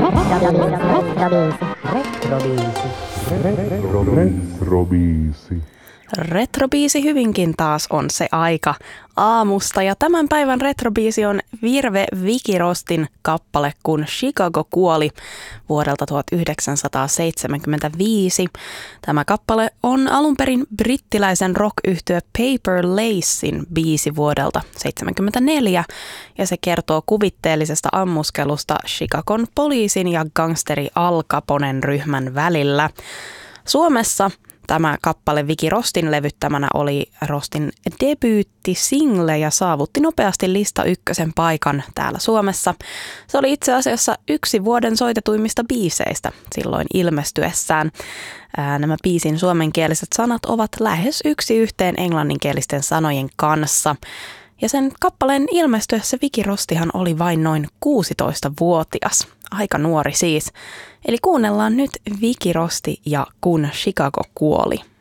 Retrobiisi. Retrobiisi hyvinkin taas on se aika aamusta ja tämän päivän retrobiisi on Virve Vikirostin kappale Kun Chicago kuoli vuodelta 1975. Tämä kappale on alun perin brittiläisen rock-yhtye Paper Lacein biisi vuodelta 1974 ja se kertoo kuvitteellisesta ammuskelusta Chicagon poliisin ja gangsteri Al Caponen ryhmän välillä. Suomessa tämä kappale Viki Rostin levyttämänä oli Rostin debyyttisingle ja saavutti nopeasti lista ykkösen paikan täällä Suomessa. Se oli itse asiassa yksi vuoden soitetuimmista biiseistä silloin ilmestyessään. Nämä biisin suomenkieliset sanat ovat lähes yksi yhteen englanninkielisten sanojen kanssa. Ja sen kappaleen ilmestyessä Viki Rostihan oli vain noin 16-vuotias. Aika nuori siis. Eli kuunnellaan nyt Viki Rosti ja Kun Chicago kuoli.